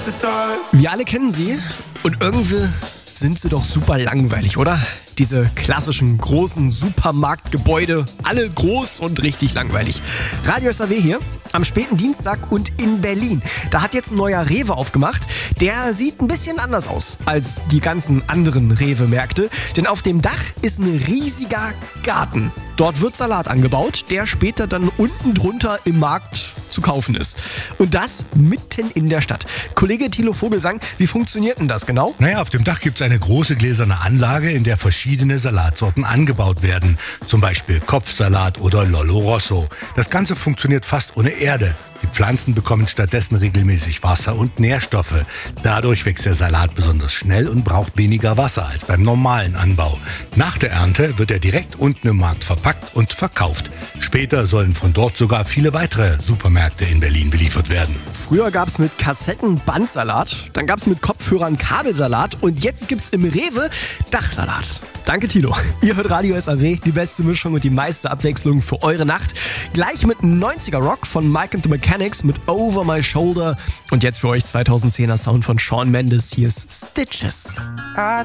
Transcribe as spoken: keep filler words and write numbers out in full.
Wir alle kennen sie und irgendwie sind sie doch super langweilig, oder? Diese klassischen großen Supermarktgebäude, alle groß und richtig langweilig. Radio S A W hier am späten Dienstag und in Berlin. Da hat jetzt ein neuer Rewe aufgemacht. Der sieht ein bisschen anders aus als die ganzen anderen Rewe-Märkte. Denn auf dem Dach ist ein riesiger Garten. Dort wird Salat angebaut, der später dann unten drunter im Markt zu kaufen ist. Und das mitten in der Stadt. Kollege Thilo Vogelsang, wie funktioniert denn das genau? Naja, auf dem Dach gibt es eine große gläserne Anlage, in der verschiedene Salatsorten angebaut werden. Zum Beispiel Kopfsalat oder Lollo Rosso. Das Ganze funktioniert fast ohne Erde. Die Pflanzen bekommen stattdessen regelmäßig Wasser und Nährstoffe. Dadurch wächst der Salat besonders schnell und braucht weniger Wasser als beim normalen Anbau. Nach der Ernte wird er direkt unten im Markt verpackt und verkauft. Später sollen von dort sogar viele weitere Supermärkte in Berlin beliefert werden. Früher gab es mit Kassetten Bandsalat, dann gab es mit Kopfhörern Kabelsalat und jetzt gibt's im Rewe Dachsalat. Danke, Thilo. Ihr hört Radio S A W, die beste Mischung und die meiste Abwechslung für eure Nacht. Gleich mit neunziger Rock von Mike and the Mechanics mit Over My Shoulder. Und jetzt für euch zweitausendzehner Sound von Shawn Mendes. Hier ist Stitches. I